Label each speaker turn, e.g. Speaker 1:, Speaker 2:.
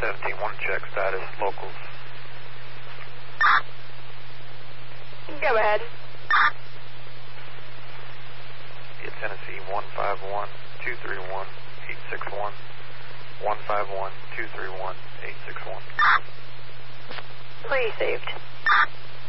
Speaker 1: 17-1, check status, locals.
Speaker 2: Go ahead.
Speaker 1: Yeah, Tennessee 151-231-861. 151-231-861.
Speaker 2: Received.